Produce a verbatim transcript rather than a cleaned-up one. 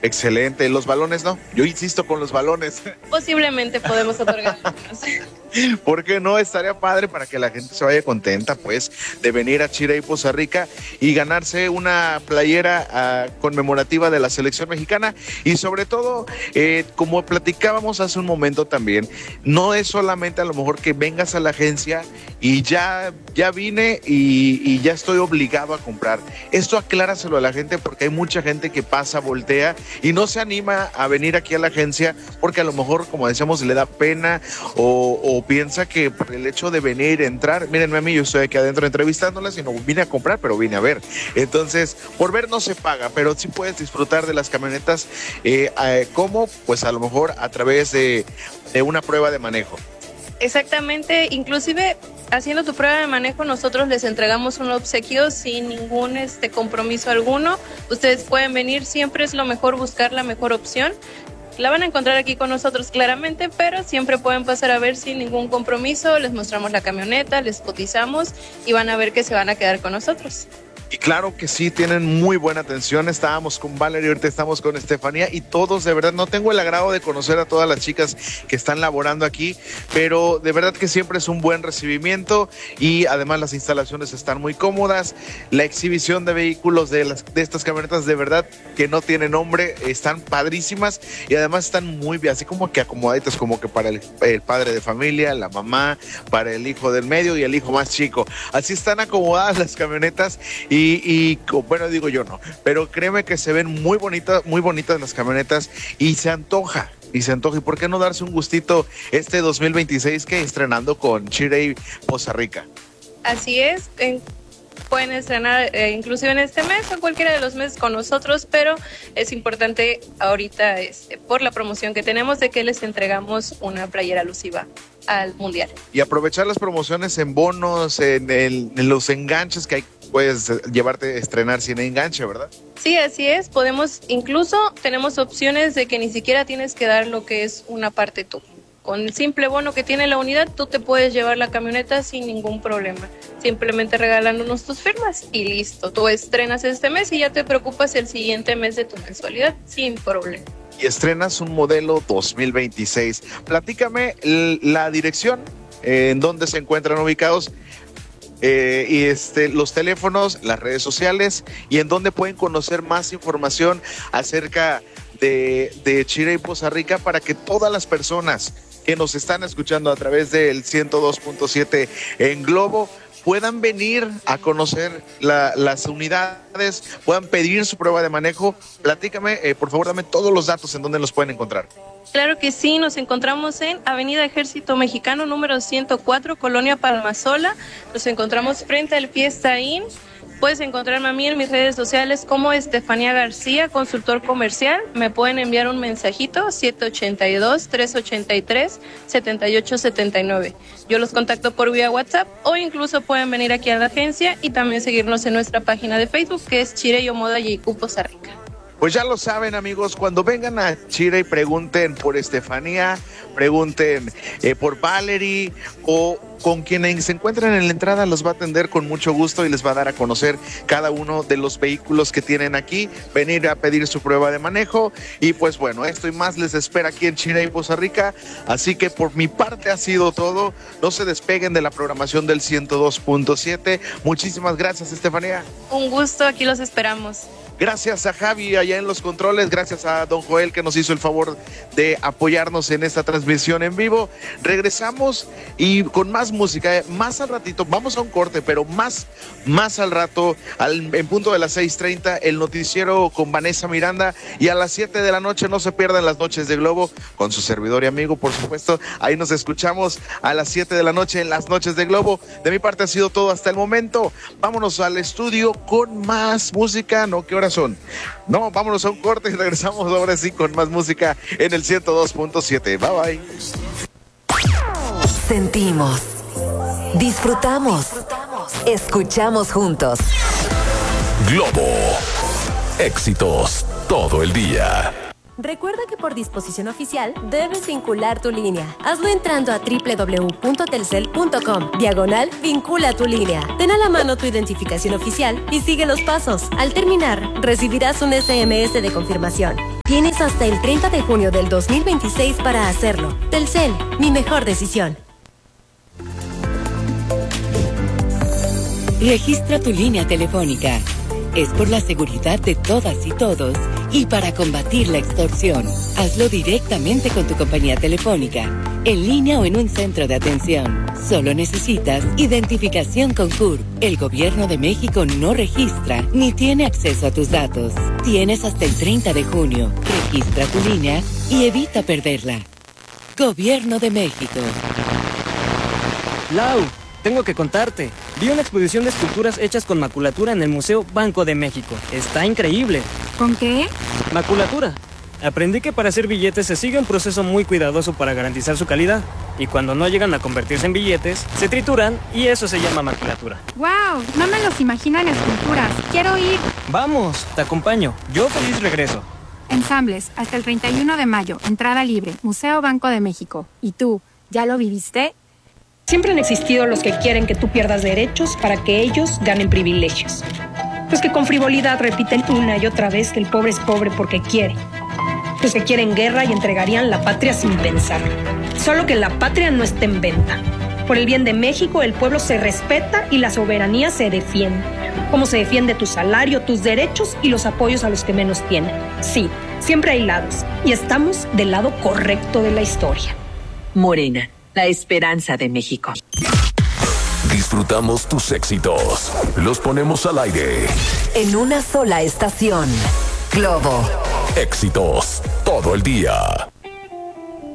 Excelente. ¿Los balones no? Yo insisto con los balones. Posiblemente podemos otorgar. ¿Por qué no? Estaría padre para que la gente se vaya contenta, pues, de venir a Chirey, Poza Rica y ganarse una playera uh, conmemorativa de la selección mexicana. Y sobre todo, eh, como platicábamos hace un momento también, no es solamente a lo mejor que vengas a la agencia y ya, ya vine y, y ya estoy obligado a comprar. Esto acláraselo a la gente porque hay mucha gente que pasa, voltea y no se anima a venir aquí a la agencia porque a lo mejor, como decíamos, le da pena o, o piensa que por el hecho de venir, entrar, mírenme a mí, yo estoy aquí adentro entrevistándolas y no vine a comprar, pero vine a ver. Entonces, por ver no se paga, pero sí puedes disfrutar de las camionetas, eh, eh, como pues a lo mejor a través de, de una prueba de manejo. Exactamente, inclusive haciendo tu prueba de manejo nosotros les entregamos un obsequio sin ningún este, compromiso alguno. Ustedes pueden venir, siempre es lo mejor buscar la mejor opción. La van a encontrar aquí con nosotros claramente, pero siempre pueden pasar a ver sin ningún compromiso. Les mostramos la camioneta, les cotizamos y van a ver que se van a quedar con nosotros. Y claro que sí, tienen muy buena atención. Estábamos con Valerie, ahorita estamos con Estefanía y todos, de verdad, no tengo el agrado de conocer a todas las chicas que están laborando aquí, pero de verdad que siempre es un buen recibimiento y además las instalaciones están muy cómodas. La exhibición de vehículos de, las, de estas camionetas, de verdad que no tienen nombre, están padrísimas y además están muy bien, así como que acomodaditas, como que para el, el padre de familia, la mamá, para el hijo del medio y el hijo más chico. Así están acomodadas las camionetas y Y, y bueno, digo yo no, pero créeme que se ven muy bonitas, muy bonitas las camionetas y se antoja, y se antoja. ¿Y por qué no darse un gustito este dos mil veintiséis que estrenando con Chirey, Poza Rica? Así es, en, pueden estrenar eh, inclusive en este mes o cualquiera de los meses con nosotros, pero es importante ahorita este, por la promoción que tenemos de que les entregamos una playera alusiva al Mundial. Y aprovechar las promociones en bonos, en, el, en los enganches que hay. Puedes llevarte a estrenar sin enganche, ¿verdad? Sí, así es. Podemos, incluso tenemos opciones de que ni siquiera tienes que dar lo que es una parte tú. Con el simple bono que tiene la unidad, tú te puedes llevar la camioneta sin ningún problema. Simplemente regalándonos tus firmas y listo. Tú estrenas este mes y ya te preocupas el siguiente mes de tu mensualidad sin problema. Y estrenas un modelo dos mil veintiséis. Platícame la dirección, eh, en dónde se encuentran ubicados. Eh, y este, los teléfonos, las redes sociales y en donde pueden conocer más información acerca de, de Chirey, Poza Rica, para que todas las personas que nos están escuchando a través del ciento dos punto siete en Globo puedan venir a conocer la, las unidades, puedan pedir su prueba de manejo. Platícame, eh, por favor, dame todos los datos en donde los pueden encontrar. Claro que sí, nos encontramos en Avenida Ejército Mexicano, número ciento cuatro, Colonia Palmasola. Nos encontramos frente al Fiesta Inn. Puedes encontrarme a mí en mis redes sociales como Estefanía García, consultor comercial. Me pueden enviar un mensajito, siete ocho dos, tres ocho tres, siete ocho siete nueve. Yo los contacto por vía WhatsApp o incluso pueden venir aquí a la agencia y también seguirnos en nuestra página de Facebook, que es Chirey Moda J Q Poza Rica. Pues ya lo saben, amigos, cuando vengan a Chirey pregunten por Estefanía, pregunten eh, por Valerie o con quienes se encuentren en la entrada, los va a atender con mucho gusto y les va a dar a conocer cada uno de los vehículos que tienen aquí, venir a pedir su prueba de manejo y pues bueno, esto y más les espera aquí en Chirey, Poza Rica, así que por mi parte ha sido todo. No se despeguen de la programación del ciento dos punto siete. Muchísimas gracias, Estefanía. Un gusto, aquí los esperamos. Gracias a Javi allá en los controles, gracias a don Joel que nos hizo el favor de apoyarnos en esta transmisión en vivo. Regresamos y con más música, más al ratito, vamos a un corte, pero más, más al rato, al, en punto de las seis treinta, el noticiero con Vanessa Miranda y a las siete de la noche no se pierdan las noches de Globo con su servidor y amigo, por supuesto. Ahí nos escuchamos a las siete de la noche en las noches de Globo. De mi parte ha sido todo hasta el momento. Vámonos al estudio con más música, ¿no? ¿Qué horas son? No, vámonos a un corte y regresamos ahora sí con más música en el ciento dos punto siete. Bye bye. Sentimos, disfrutamos, escuchamos juntos. Globo, éxitos todo el día. Recuerda que por disposición oficial debes vincular tu línea. Hazlo entrando a doble u doble u doble u punto telcel punto com, diagonal vincula tu línea. Ten a la mano tu identificación oficial y sigue los pasos. Al terminar, recibirás un ese eme ese de confirmación. Tienes hasta el treinta de junio del dos mil veintiséis para hacerlo. Telcel, mi mejor decisión. Registra tu línea telefónica. Es por la seguridad de todas y todos y para combatir la extorsión. Hazlo directamente con tu compañía telefónica, en línea o en un centro de atención. Solo necesitas identificación con C U R. El Gobierno de México no registra ni tiene acceso a tus datos. Tienes hasta el treinta de junio. Registra tu línea y evita perderla. Gobierno de México. Lau, tengo que contarte. Vi una exposición de esculturas hechas con maculatura en el Museo Banco de México. Está increíble. ¿Con qué? Maculatura. Aprendí que para hacer billetes se sigue un proceso muy cuidadoso para garantizar su calidad. Y cuando no llegan a convertirse en billetes, se trituran y eso se llama maculatura. ¡Wow! No me los imagino en esculturas. ¡Quiero ir! Vamos, te acompaño. Yo feliz regreso. Ensambles, hasta el treinta y uno de mayo. Entrada libre. Museo Banco de México. ¿Y tú? ¿Ya lo viviste? Siempre han existido los que quieren que tú pierdas derechos para que ellos ganen privilegios. Los que con frivolidad repiten una y otra vez que el pobre es pobre porque quiere. Los que quieren guerra y entregarían la patria sin pensar. Solo que la patria no está en venta. Por el bien de México, el pueblo se respeta y la soberanía se defiende. Como se defiende tu salario, tus derechos y los apoyos a los que menos tienen. Sí, siempre hay lados. Y estamos del lado correcto de la historia. Morena, la esperanza de México. Disfrutamos tus éxitos. Los ponemos al aire. En una sola estación. Globo. Éxitos todo el día.